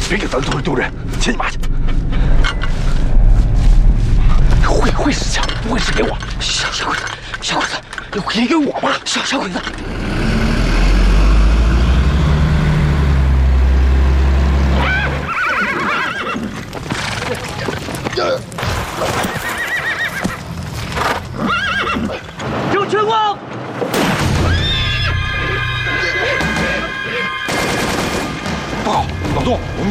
别给咱同事丢人，骑你妈去！会是枪，不会是给我。小鬼子，也给我吧，小鬼子。 有情况！ 不好，老杜，我们